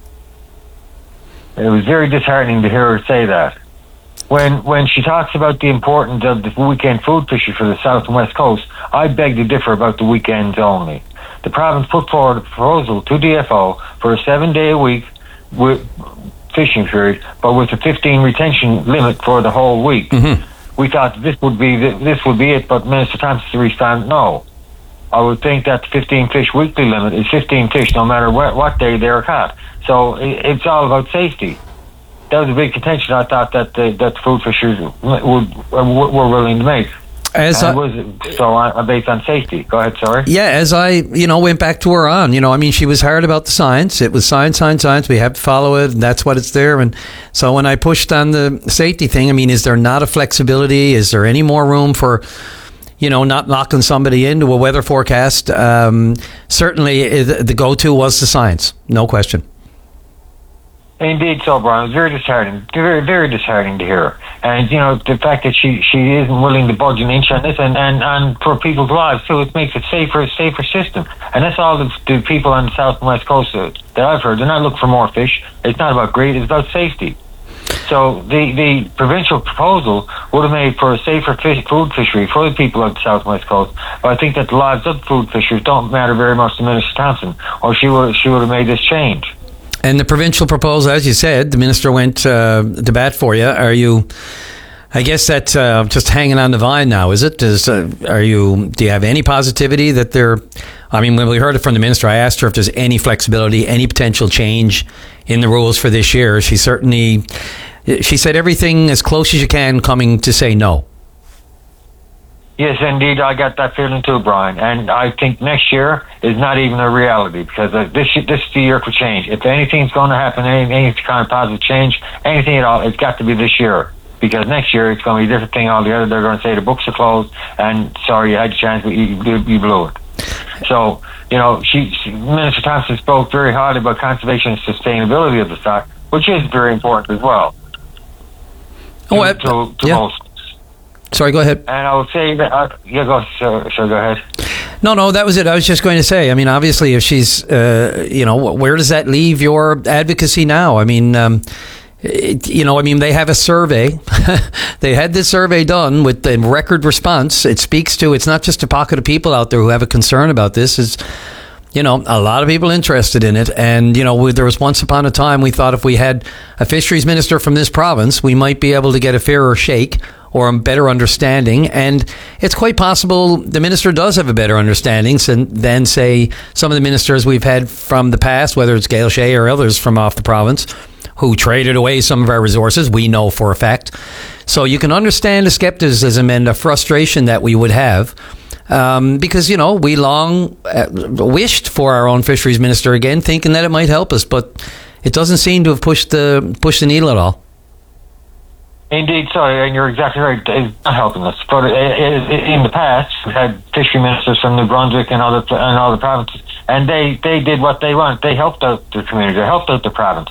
It was very disheartening to hear her say that. When when she talks about the importance of the weekend food fishery for the South and West Coast, I beg to differ about the weekends only. The province put forward a proposal to D F O for a seven-day-a-week fishing period, but with a fifteen retention limit for the whole week. Mm-hmm. We thought this would be the, this would be it, but Minister Thompson responded, no. I would think that the fifteen fish weekly limit is fifteen fish, no matter what, what day they're caught. So it, it's all about safety. That was a big contention. I thought that the, that the food fishers would, were willing to make. As I, was, so I'm based on safety. Go ahead, sorry. Yeah, as I, you know, went back to her on, you know, I mean, she was hard about the science. It was science, science, science. We have to follow it, and that's what it's there. And so when I pushed on the safety thing, I mean, is there not a flexibility? Is there any more room for, you know, not locking somebody into a weather forecast? Um, certainly, the go-to was the science, no question. Indeed so, Brian. It was very disheartening, very, very disheartening to hear. And, you know, the fact that she, she isn't willing to budge an inch on this, and, and, and for people's lives, too, it makes it safer, a safer system. And that's all the, the people on the South and West Coast uh, that I've heard. They're not looking for more fish. It's not about greed, it's about safety. So the, the provincial proposal would have made for a safer fish, food fishery for the people of the South and West Coast. But I think that the lives of the food fishers don't matter very much to Minister Thompson, or she would, she would have made this change. And the provincial proposal, as you said, the minister went uh, to bat for you. Are you I guess that's uh, just hanging on the vine now, is it? Does, uh, are you? Do you have any positivity that they're? I mean, when we heard it from the minister, I asked her if there's any flexibility, any potential change in the rules for this year. She certainly, she said everything as close as you can, coming to say no. Yes, indeed, I got that feeling too, Brian. And I think next year is not even a reality because uh, this this is the year for change. If anything's going to happen, any, any kind of positive change, anything at all, it's got to be this year. Because next year it's going to be a different thing altogether. They're going to say the books are closed, and sorry, you had a chance, but you, you blew it. So, you know, she, she, Minister Thompson spoke very highly about conservation and sustainability of the stock, which is very important as well. Oh, I, to, to yeah. most. Sorry, go ahead. And I would say that, uh, yeah, go, so, so go ahead. No, no, that was it. I was just going to say, I mean, obviously, if she's, uh, you know, where does that leave your advocacy now? I mean, um, It, you know, I mean, they have a survey. They had this survey done with the record response. It speaks to, it's not just a pocket of people out there who have a concern about this. It's, you know, a lot of people interested in it. And, you know, we, there was once upon a time we thought if we had a fisheries minister from this province, we might be able to get a fairer shake or a better understanding. And it's quite possible the minister does have a better understanding than, than say, some of the ministers we've had from the past, whether it's Gail Shea or others from off the province, who traded away some of our resources, we know for a fact. So you can understand the skepticism and the frustration that we would have um, because, you know, we long uh, wished for our own fisheries minister again, thinking that it might help us, but it doesn't seem to have pushed the, pushed the needle at all. Indeed, sorry, and you're exactly right. It's not helping us. But in the past, we had fishery ministers from New Brunswick and other and other provinces, and they, they did what they want. They helped out the community. They helped out the province.